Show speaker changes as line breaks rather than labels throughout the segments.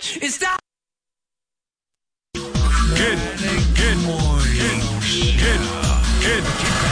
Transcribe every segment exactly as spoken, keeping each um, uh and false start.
It's that.
Good, good morning. Good, good,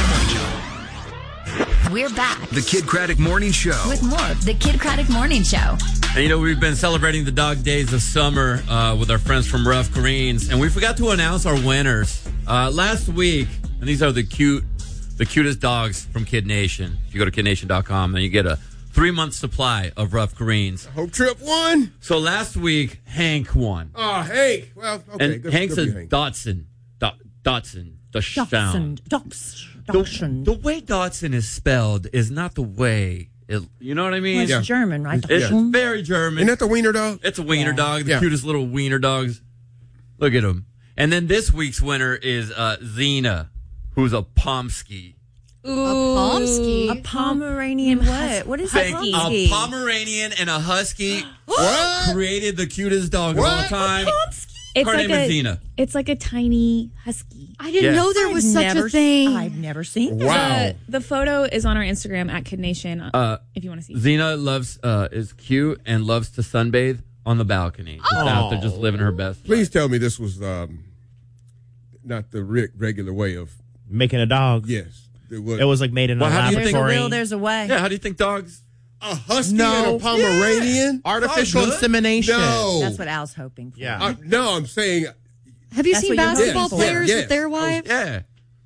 good.
We're back
The Kid Craddock Morning Show.
with more of the Kid Craddock Morning Show.
And you know, we've been celebrating the dog days of summer uh, with our friends from Rough Greens, and we forgot to announce our winners uh, last week. And these are the cute, the cutest dogs from Kid Nation. If you go to kid nation dot com, and you get a three-month supply of Rough Greens.
Hope Trip won.
So last week, Hank won.
Oh, Hank. Well, okay.
And
good,
Hank's
good
a
for you, Hank.
Dotson. Do- Dotson. The
Dachshund.
sound.
Dachshund.
The,
Dachshund.
the way Dotson is spelled is not the way, it, you know what I mean?
Well, it's
Yeah.
German, right?
It's
Dachshund.
very German.
Isn't that the wiener dog?
It's a wiener
Yeah.
dog, the
Yeah.
cutest little wiener dogs. Look at him. And then this week's winner is uh, Xena, who's a Pomsky.
A Pomsky.
A Pomeranian what? What is a
Thank- A
Pomsky?
Pomeranian and a Husky
What?
created the cutest dog of all
What?
time.
It's
Her
like
name
a,
is Xena.
It's like a tiny husky.
I didn't
Yes.
know there was
I've
such
never,
a thing.
I've never seen that.
Wow.
Uh, the photo is on our Instagram at Kid Nation.
Uh,
if you want to see.
Xena loves uh, is cute and loves to sunbathe on the balcony. Just out there, just living her best.
Please tell me this was um, not the re- regular way of.
Making a dog.
Yes. It was,
It was like made in
Well,
a
how do you
There's a
laboratory.
will, there's a way.
Yeah, how do you think dogs?
a husky
No.
and a Pomeranian.
Artificial
Oh, good.
insemination.
No.
That's what Al's hoping for.
Yeah.
Uh, no, I'm saying.
Have you
That's
seen
what you're
basketball
looking for.
players
Yes.
with their wives?
Yeah.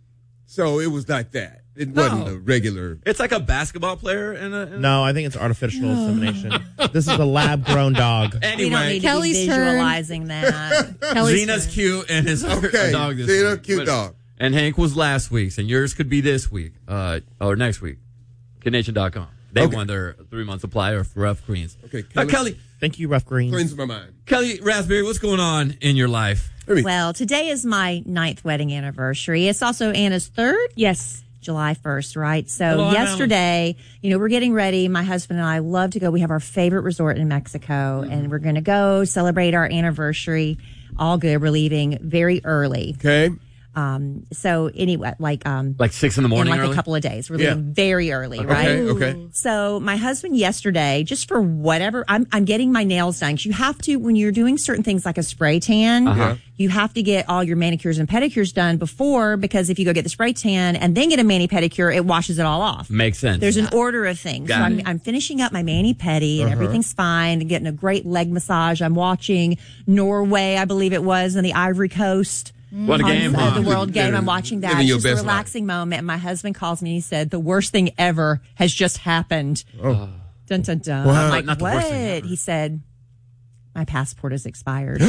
So it was like that. It
No.
wasn't a regular.
It's like a basketball player and a. And
No, I think it's artificial insemination. This is a lab-grown dog.
We don't
Anyway,
need
Kelly's
to be
turn.
visualizing that.
Kelly's
Xena's
turn.
cute and is a
Okay,
dog this
Xena,
week.
cute
But-
dog.
And Hank was last week's, and yours could be this week, uh, or next week. kid nation dot com. They
Okay.
won their three-month supply of Rough Greens.
Okay,
Uh,
Kelly.
Kelly,
Thank you, Rough Greens.
Cleanse my mind.
Kelly Raspberry, what's going on in your life?
Well, today is my ninth wedding anniversary. It's also Anna's third.
Yes.
July first, right? So
Hello, Anna.
yesterday, you know, we're getting ready. My husband and I love to go. We have our favorite resort in Mexico,
Mm-hmm.
and we're going to go celebrate our anniversary. All good. We're leaving very early.
Okay.
Um, so anyway, like, um,
Like six in the morning
in like
early?
a couple of days. We're
Yeah.
leaving very early,
Okay.
right?
Okay.
So my husband yesterday, just for whatever, I'm I'm getting my nails done. 'Cause you have to, when you're doing certain things like a spray tan,
Uh-huh.
you have to get all your manicures and pedicures done before, because if you go get the spray tan and then get a mani pedicure, it washes it all off.
Makes sense.
There's an order of things.
Got
so I'm,
it.
I'm finishing up my mani pedi and everything's fine and getting a great leg massage. I'm watching Norway, I believe it was, in the Ivory Coast.
What a
on
game,
uh,
huh?
the World Game.
Living-
I'm watching that.
living
It's
your
just a
best life.
relaxing moment. And my husband calls me and he said, the worst thing ever has just happened.
Oh.
Dun, dun, dun.
Wow.
I'm like,
Not the
what?
worst thing ever.
He said, my passport has expired.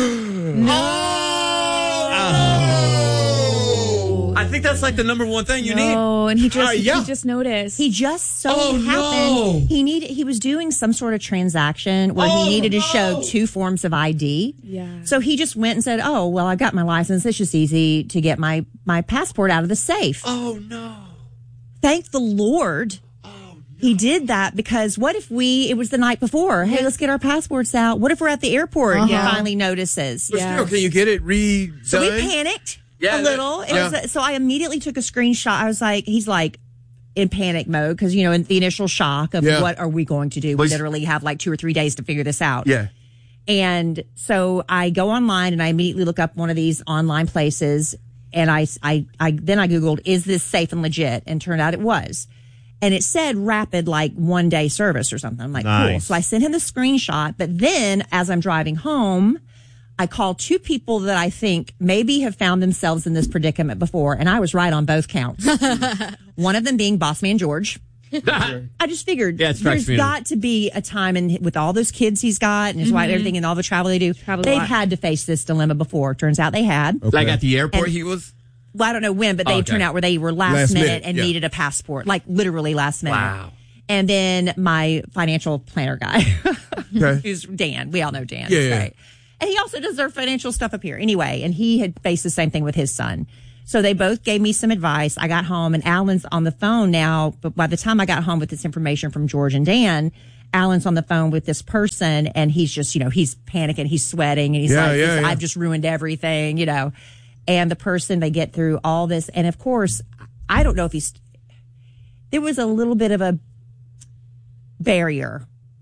I think that's like the number one thing you need.
Oh, and he just
Uh, yeah.
he just noticed.
He just so
Oh,
happened
no.
he needed he was doing some sort of transaction where
Oh,
he needed to
no.
show two forms of I D.
Yeah.
So he just went and said, "Oh, well, I got my license. It's just easy to get my my passport out of the safe."
Oh, no.
Thank the Lord. He did that, because what if we, it was the night before. Hey, let's get our passports out. What if we're at the airport and he
Uh-huh.
finally notices?
But
Yeah.
still, can you get it redone?
So we panicked
Yeah,
a little. It
yeah.
was a, so I immediately took a screenshot. I was like, he's like in panic mode, because, you know, in the initial shock of
Yeah.
what are we going to do? We
Was-
literally have like two or three days to figure this out.
Yeah.
And so I go online and I immediately look up one of these online places, and I, I, I then I Googled, is this safe and legit? And turned out it was. And it said rapid, like one day service or something. I'm like, cool.
Nice.
So I sent him the screenshot. But then as I'm driving home, I called two people that I think maybe have found themselves in this predicament before. And I was right on both counts. One of them being Boss Man George. I just figured
Yeah, it strikes
there's
me.
got to be a time, and with all those kids he's got and his wife, everything, and all the travel they do,
Travel a
they've
lot.
had to face this dilemma before. Turns out they had.
Like at the airport,
And-
he was.
Well, I don't know when, but they
Okay.
turned out where they were last,
Last
minute,
minute,
and
yeah.
needed a passport, like literally last minute.
Wow.
And then my financial planner guy,
Okay.
who's Dan. We all know Dan.
Yeah,
He's
yeah.
great. And he also does their financial stuff up here. Anyway, and he had faced the same thing with his son. So they both gave me some advice. I got home, and Alan's on the phone now. But by the time I got home with this information from George and Dan, Alan's on the phone with this person, and he's just, you know, he's panicking, he's sweating, and he's
Yeah,
like,
yeah, yeah.
I've just ruined everything, you know. And the person, they get through all this. And of course, I don't know if he's, there was a little bit of a barrier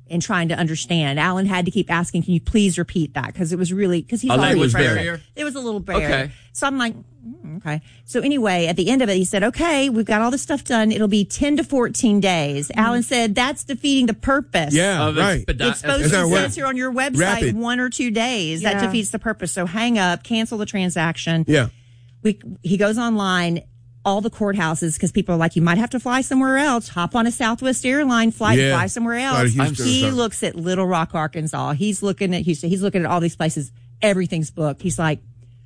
and trying to understand. Alan had to keep asking, "Can you please repeat that?" Because it was really because he's
A
already
language
frustrated.
barrier?
It was a little barrier.
Okay.
So I'm like, mm, okay. So anyway, at the end of it, he said, "Okay, we've got all this stuff done. It'll be ten to fourteen days."
Mm-hmm.
Alan said, "That's defeating the purpose."
Yeah,
Of
right.
expedi-
It's supposed
Is that
to
what-
says here on your website
Rapid.
one or two days. That
Yeah.
defeats the purpose. So hang up, cancel the transaction.
Yeah.
We he goes online, all the courthouses, because people are like, you might have to fly somewhere else. Hop on a Southwest airline flight,
Yeah.
fly somewhere
Fly to
else.
Houston or
He
something.
looks at Little Rock, Arkansas. He's looking at Houston. He's looking at all these places. Everything's booked. He's like,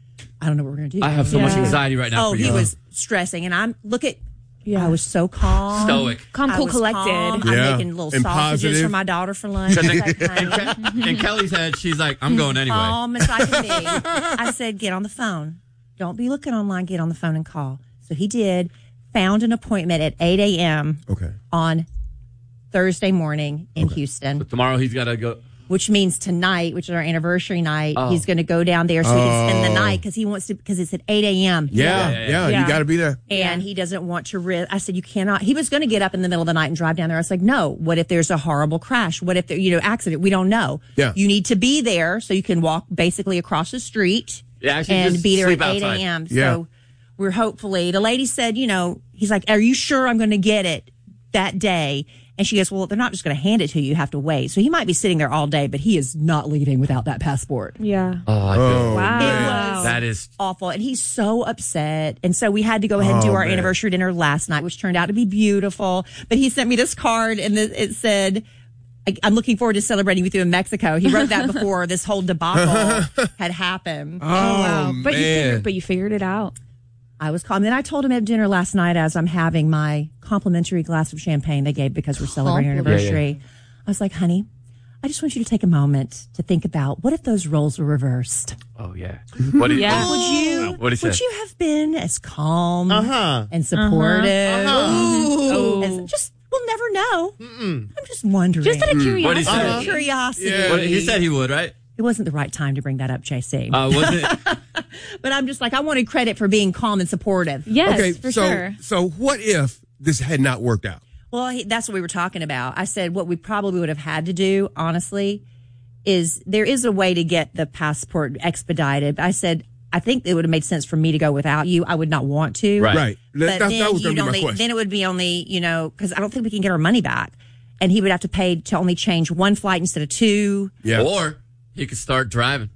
I don't know what we're going to do.
I have so much
Yeah.
anxiety right now
Oh,
for you.
he was stressing, and I'm look at.
Yeah.
I was so calm.
Stoic.
Calm,
I
cool,
was
collected.
calm.
Yeah.
I'm making little
And
sausages
positive.
for my daughter for lunch.
And,
Like, honey,
in Kelly's head, she's like, I'm going anyway.
calm as I can be. I said, get on the phone. Don't be looking online. Get on the phone and call. So he did. Found an appointment at eight a.m.
Okay.
on Thursday morning in Houston,
Tomorrow he's got to go.
which means tonight, which is our anniversary night.
Oh.
He's going to go down there so he can spend the
Oh.
night because he wants to, because it's at eight a.m.
Yeah,
Yeah,
yeah,
yeah,
yeah.
you got to be there.
And he doesn't want to risk. I said, you cannot. He was going to get up in the middle of the night and drive down there. I was like, no. What if there's a horrible crash? What if there, you know, accident? We don't know.
Yeah.
You need to be there so you can walk basically across the street
Yeah, actually
and
just
be there
sleep
at eight
outside.
a.m.
Yeah.
So we're hopefully, the lady said, you know, he's like, are you sure I'm going to get it that day? And she goes, well, they're not just going to hand it to you. You have to wait. So he might be sitting there all day, but he is not leaving without that passport.
Yeah.
Oh, I feel
Oh,
Wow.
man.
that is.
Awful. And he's so upset. And so we had to go ahead and do
Oh,
our
man.
anniversary dinner last night, which turned out to be beautiful. But he sent me this card and the, it said, I- I'm looking forward to celebrating with you in Mexico. He wrote that before this whole debacle had happened.
Oh,
Wow. But you
man.
figured, but you figured it out.
I was calm. Then I told him at dinner last night as I'm having my complimentary glass of champagne they gave because we're celebrating our
Compliment.
anniversary. I was like, honey, I just want you to take a moment to think about what if those roles were reversed?
Oh, yeah. What did,
Yeah.
what
Would you,
What'd he say?
would you have been as calm
Uh-huh.
and supportive?
Oh.
As- just, we'll never know. I'm just wondering.
Just out of
What'd he
curiosity.
say?
Out of curiosity.
Yeah.
What- he said he would, right?
It wasn't the right time to bring that up, J C.
Uh, wasn't it?
but I'm just like, I wanted credit for being calm and supportive.
Yes,
Okay,
for
so
sure.
so what if this had not worked out?
Well, he, that's what we were talking about. I said what we probably would have had to do, honestly, is there is a way to get the passport expedited. I said, I think it would have made sense for me to go without you. I would not want to.
Right.
Right. That,
But
that,
then
that was going
you'd
to be my
only,
question.
then it would be only, you know, because I don't think we can get our money back. And he would have to pay to only change one flight instead of two
yeah.
Or he could start driving.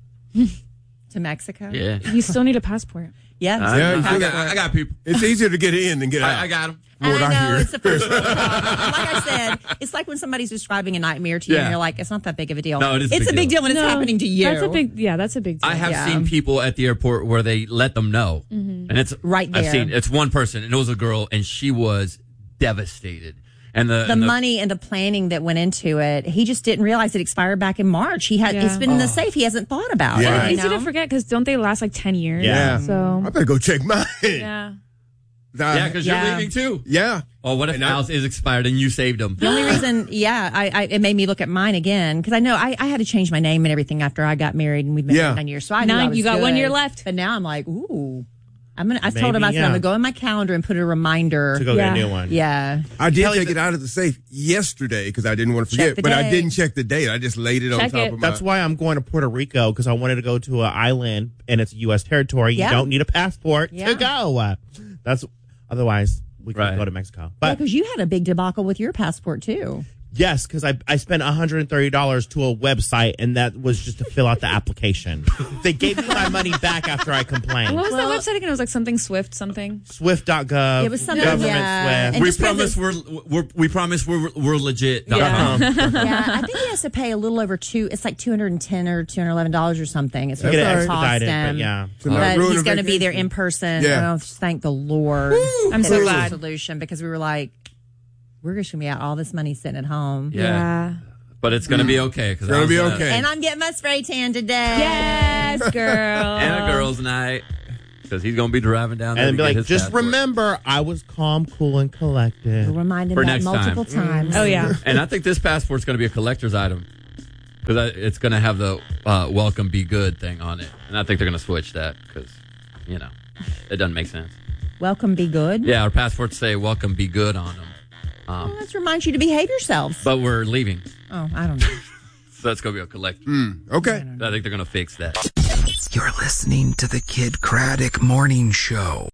to Mexico.
Yeah.
You still need a passport.
Yeah.
I,
Yeah, you
I,
still
got,
got-
I got people.
It's easier to get in than get out.
I, I got them.
From what
I
I
know,
hear.
it's the first world problem. Like I said, it's like when somebody's describing a nightmare to you
Yeah.
and you're like, it's not that big of a deal.
No, it is a
It's
big
a big
deal.
deal when it's
No,
happening to you.
That's a big, yeah, that's a big deal.
I have
Yeah.
seen people at the airport where they let them know, and it's
Right
I've
there.
seen it's one person, and it was a girl, and she was devastated. And the
the
and
money and the planning that went into it, he just didn't realize it expired back in March. He had
Yeah.
it's been in the safe. He hasn't thought about
Yeah.
it.
It's
you
easy
know?
to forget because don't they last like ten years?
Yeah.
So,
I better go check mine.
yeah.
Yeah, because
Yeah.
you're leaving too.
yeah.
Oh, what if
And I-
Al's is expired and you saved him?
The only reason, yeah, I, I it made me look at mine again because I know I, I had to change my nine and everything after I got married and we've been
Yeah.
married nine years. So I knew
Nine,
I was
you got one
good.
year left.
But now I'm like, ooh, I'm gonna. I told him I
Maybe,
said I'm
yeah.
gonna go in my calendar and put a reminder.
to go
Yeah.
get a new one.
Yeah,
I did
Kelly,
take it out of the safe yesterday because I didn't want to
Check
forget,
the
but I
date.
didn't check the date. I just laid it on
Check
top
it.
of my.
That's why I'm going to Puerto Rico because I wanted to go to an island and it's U S territory.
Yeah.
You don't need a passport
Yeah.
to go. Uh, That's otherwise we can
Right.
go to Mexico. But
because you had a big debacle with your passport too.
yes, because I I spent one hundred thirty dollars to a website and that was just to fill out the application. They gave me my money back after I complained.
What was
Well-
that website again? It was like something Swift something.
Swift dot gov.
It was something,
Government
yeah.
Swift.
And
We
just because
promise we're, we're we promise we're we're legit.
Yeah.
yeah, I think he has to pay a little over two. It's like two hundred and ten or two hundred eleven dollars or something. It's what
Get it
it's gonna cost
expedited,
him.
but yeah.
To not
But
ruin
he's
a
going to be
vacation.
there in person.
Yeah.
Oh, thank the Lord.
I'm
That
so
was
glad.
a solution because we were like, we're just going to be out all this money sitting at home.
Yeah. But it's gonna be okay. Cause
Gonna
Al's
be
gonna-
okay.
And I'm getting my spray tan today.
Yes, girl.
And a girls' night because he's gonna be driving down there.
And then
to
be
get
like,
his
just
passport.
remember, I was calm, cool, and collected.
We'll remind him
For
that
next time.
multiple times.
Oh yeah.
And I think this passport's going to be a collector's item because it's going to have the uh, "Welcome, Be Good" thing on it, and I think they're going to switch that because, you know, it doesn't make sense.
Welcome, be good.
Yeah, our passports say "Welcome, Be Good" on them. Um,
Let's remind you to behave yourselves.
but we're leaving,
Oh, I don't know.
so that's gonna be a collector.
Okay.
I think they're gonna fix that.
You're listening to the Kid Craddock Morning Show.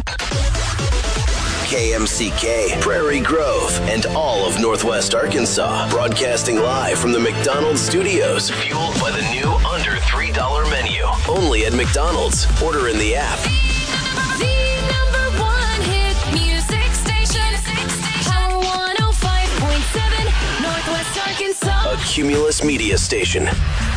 K M C K, Prairie Grove, and all of Northwest Arkansas. Broadcasting live from the McDonald's studios. Fueled by the new under three dollar menu. Only at McDonald's. Order in the app.
The number one hit music station. Power one oh five point seven, Northwest Arkansas.
A Cumulus media station.